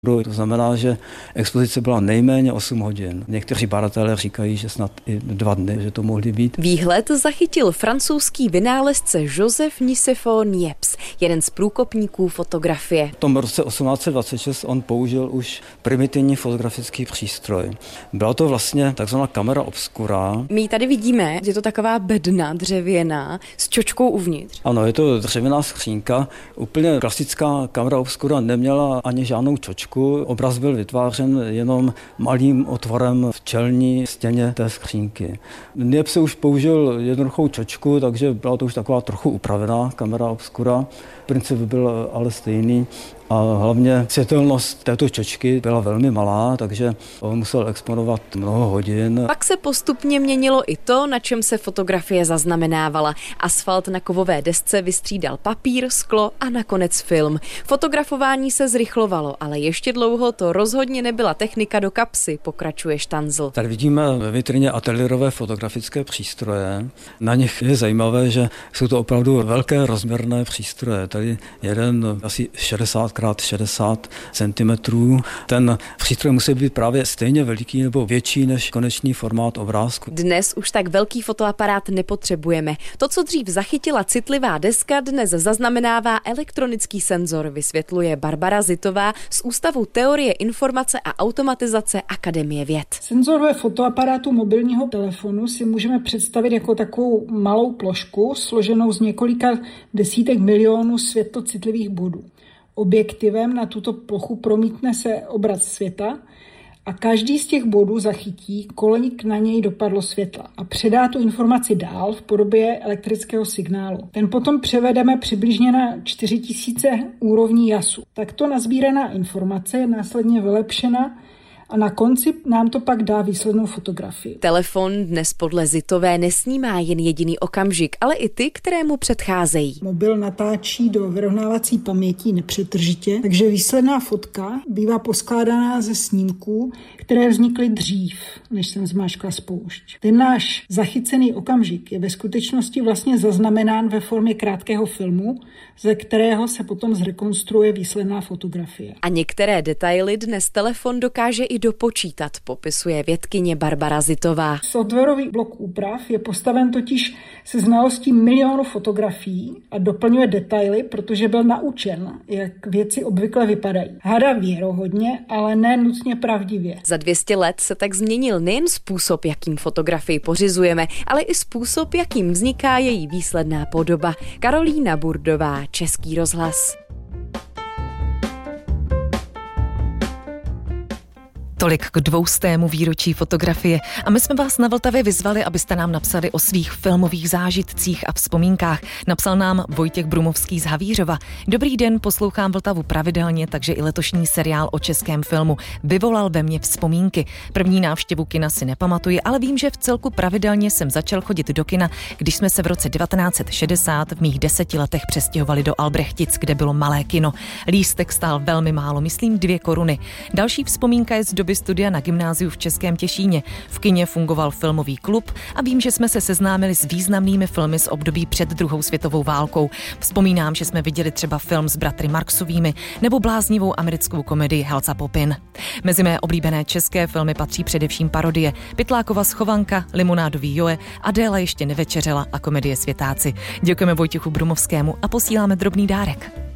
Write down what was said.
To znamená, že expozice byla nejméně 8 hodin. Někteří badatelé říkají, že snad i 2 dny, že to mohly být. Výhled zachytil francouzský vynálezce Joseph Nicéphore Niepce, jeden z průkopníků fotografie. V tom roce 1826 on použil už primitivní fotografický přístroj. Byla to vlastně takzvaná kamera obscura. My ji tady vidíme, je to taková bedna dřevěná s čočkou uvnitř. Ano, je to dřevěná skřínka. Úplně klasická kamera obscura neměla ani žádnou čočku. Obraz byl vytvářen jenom malým otvorem v čelní stěně té skřínky. Niepce už použil jednoduchou čočku, takže byla to už taková trochu upravená kamera obscura. Princip byl ale stejný. A hlavně světelnost této čočky byla velmi malá, takže on musel exponovat mnoho hodin. Pak se postupně měnilo i to, na čem se fotografie zaznamenávala. Asfalt na kovové desce vystřídal papír, sklo a nakonec film. Fotografování se zrychlovalo, ale ještě dlouho to rozhodně nebyla technika do kapsy, pokračuje Štanzl. Tady vidíme ve vitrině ateliérové fotografické přístroje. Na nich je zajímavé, že jsou to opravdu velké rozměrné přístroje. Tady jeden asi 60 x 60 cm. Ten přístroj musí být právě stejně veliký nebo větší než konečný formát obrázku. Dnes už tak velký fotoaparát nepotřebujeme. To, co dřív zachytila citlivá deska, dnes zaznamenává elektronický senzor, vysvětluje Barbara Zitová z Ústavu teorie informace a automatizace Akademie věd. Senzor ve fotoaparátu mobilního telefonu si můžeme představit jako takovou malou plošku složenou z několika desítek milionů světlocitlivých bodů. Objektivem na tuto plochu promítne se obraz světla a každý z těch bodů zachytí, kolik na něj dopadlo světla a předá tu informaci dál v podobě elektrického signálu. Ten potom převedeme přibližně na 4000 úrovní jasu. Takto nazbíraná informace je následně vylepšena a na konci nám to pak dá výslednou fotografii. Telefon dnes podle Zitové nesnímá jen jediný okamžik, ale i ty, které mu předcházejí. Mobil natáčí do vyrovnávací paměti nepřetržitě, takže výsledná fotka bývá poskládaná ze snímků, které vznikly dřív, než jsem zmáčkla spoušť. Ten náš zachycený okamžik je ve skutečnosti vlastně zaznamenán ve formě krátkého filmu, ze kterého se potom zrekonstruuje výsledná fotografie. A některé detaily dnes telefon dokáže i dopočítat, popisuje vědkyně Barbara Zitová. Softwarový blok úprav je postaven totiž se znalostí milionů fotografií a doplňuje detaily, protože byl naučen, jak věci obvykle vypadají. Hádá věrohodně, ale ne nutně pravdivě. Za 200 let se tak změnil nejen způsob, jakým fotografii pořizujeme, ale i způsob, jakým vzniká její výsledná podoba. Karolína Burdová, Český rozhlas. Tolik k 200. výročí fotografie. A my jsme vás na Vltavě vyzvali, abyste nám napsali o svých filmových zážitcích a vzpomínkách. Napsal nám Vojtěch Brumovský z Havířova. Dobrý den, poslouchám Vltavu pravidelně, takže i letošní seriál o českém filmu vyvolal ve mně vzpomínky. První návštěvu kina si nepamatuji, ale vím, že v celku pravidelně jsem začal chodit do kina, když jsme se v roce 1960 v mých 10 letech přestěhovali do Albrechtic, kde bylo malé kino. Lístek stál velmi málo, myslím 2 koruny. Další vzpomínka je z doby studia na gymnáziu v Českém Těšíně. V kině fungoval filmový klub a vím, že jsme se seznámili s významnými filmy z období před druhou světovou válkou. Vzpomínám, že jsme viděli třeba film s bratry Marxovými nebo bláznivou americkou komedii Helza Popin. Mezi mé oblíbené české filmy patří především parodie Pytlákova Schovanka, Limonádový Joe, Adéla ještě nevečeřela a komedie Světáci. Děkujeme Vojtěchu Brumovskému a posíláme drobný dárek.